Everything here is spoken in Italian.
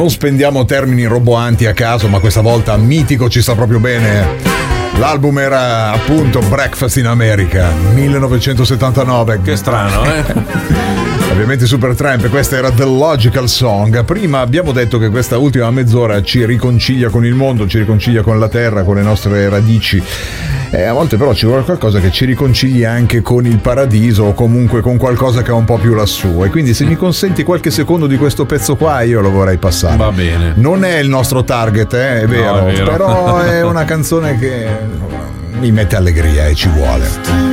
non spendiamo termini roboanti a caso, ma questa volta mitico ci sta proprio bene. L'album era appunto Breakfast in America, 1979. Che strano, Ovviamente Supertramp, questa era The Logical Song. Prima abbiamo detto che questa ultima mezz'ora ci riconcilia con il mondo, ci riconcilia con la terra, con le nostre radici. A volte però ci vuole qualcosa che ci riconcili anche con il paradiso o comunque con qualcosa che è un po' più lassù. E quindi se mi consenti qualche secondo di questo pezzo qua io lo vorrei passare. Va bene. Non è il nostro target, è vero, No, è vero. però è una canzone che mi mette allegria e ci vuole.